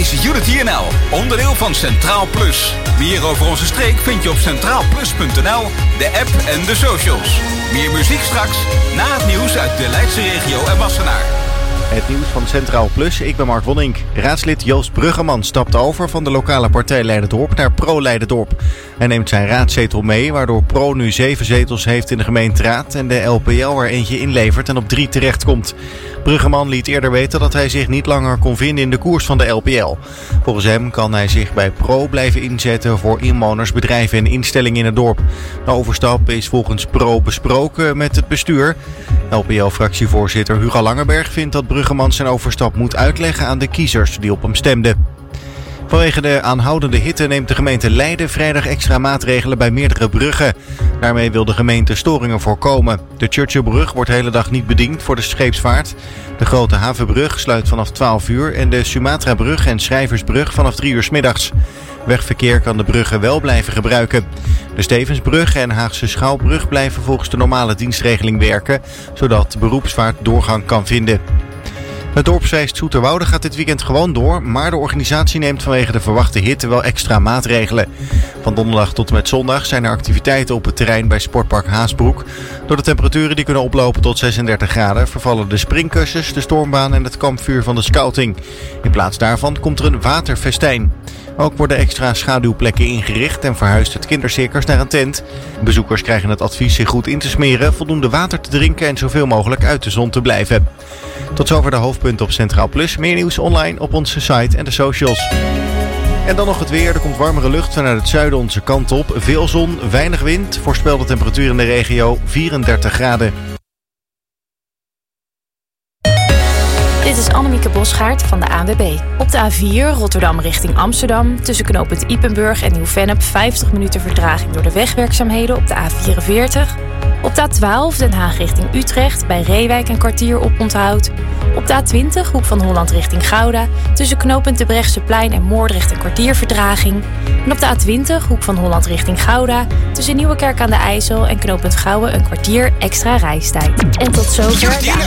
is Unity NL, onderdeel van Centraal Plus. Meer over onze streek vind je op centraalplus.nl, de app en de socials. Meer muziek straks, na het nieuws uit de Leidse regio en Wassenaar. Het nieuws van Centraal Plus, ik ben Mark Wonnink. Raadslid Joost Bruggeman stapt over van de lokale partij Leiderdorp naar Pro Leiderdorp. Hij neemt zijn raadzetel mee, waardoor Pro nu 7 zetels heeft in de gemeenteraad en de LPL er eentje inlevert en op 3 terechtkomt. Bruggeman liet eerder weten dat hij zich niet langer kon vinden in de koers van de LPL. Volgens hem kan hij zich bij Pro blijven inzetten voor inwoners, bedrijven en instellingen in het dorp. De overstap is volgens Pro besproken met het bestuur. LPL-fractievoorzitter Hugo Langeberg vindt dat Bruggeman zijn overstap moet uitleggen aan de kiezers die op hem stemden. Vanwege de aanhoudende hitte neemt de gemeente Leiden vrijdag extra maatregelen bij meerdere bruggen. Daarmee wil de gemeente storingen voorkomen. De Churchillbrug wordt de hele dag niet bediend voor de scheepsvaart. De Grote Havenbrug sluit vanaf 12 uur en de Sumatrabrug en Schrijversbrug vanaf 3 uur 's middags. Wegverkeer kan de bruggen wel blijven gebruiken. De Stevensbrug en Haagse Schouwbrug blijven volgens de normale dienstregeling werken, zodat de beroepsvaart doorgang kan vinden. Het dorpsfeest Zoeterwoude gaat dit weekend gewoon door, maar de organisatie neemt vanwege de verwachte hitte wel extra maatregelen. Van donderdag tot en met zondag zijn er activiteiten op het terrein bij Sportpark Haasbroek. Door de temperaturen die kunnen oplopen tot 36 graden vervallen de springkussens, de stormbaan en het kampvuur van de scouting. In plaats daarvan komt er een waterfestijn. Ook worden extra schaduwplekken ingericht en verhuist het kindercircus naar een tent. Bezoekers krijgen het advies zich goed in te smeren, voldoende water te drinken en zoveel mogelijk uit de zon te blijven. Tot zover de hoofdpunten op Centraal Plus. Meer nieuws online op onze site en de socials. En dan nog het weer. Er komt warmere lucht vanuit het zuiden onze kant op. Veel zon, weinig wind. Voorspelde temperatuur in de regio 34 graden. Dit is Annemieke Bosgaard van de ANWB. Op de A4 Rotterdam richting Amsterdam. Tussen knooppunt Ypenburg en Nieuw-Vennep 50 minuten vertraging door de wegwerkzaamheden op de A44. Op de A12 Den Haag richting Utrecht. Bij Reewijk een kwartier op onthoud. Op de A20 Hoek van Holland richting Gouda. Tussen knooppunt de Brechtseplein en Moordrecht een kwartier vertraging. En op de A20 Hoek van Holland richting Gouda. Tussen Nieuwekerk aan de IJssel en knooppunt Gouwen een kwartier extra reistijd. En tot zover.